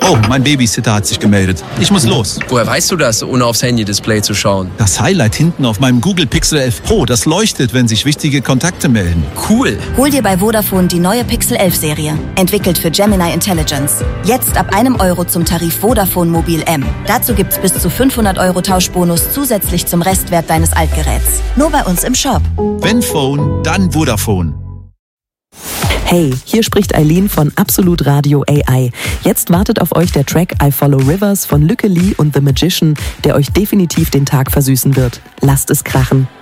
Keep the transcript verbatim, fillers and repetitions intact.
Oh, mein Babysitter hat sich gemeldet. Ich muss los. Woher weißt du das, ohne aufs Handy-Display zu schauen? Das Highlight hinten auf meinem Google Pixel elf Pro, das leuchtet, wenn sich wichtige Kontakte melden. Cool. Hol dir bei Vodafone die neue Pixel elf Serie. Entwickelt für Gemini Intelligence. Jetzt ab einem Euro zum Tarif Vodafone Mobil M. Dazu gibt's bis zu fünfhundert Euro Tauschbonus zusätzlich zum Restwert deines Altgeräts. Nur bei uns im Shop. Wenn Phone, dann Vodafone. Hey, hier spricht Eileen von Absolut Radio A I. Jetzt wartet auf euch der Track I Follow Rivers von Lücke Lee und The Magician, der euch definitiv den Tag versüßen wird. Lasst es krachen.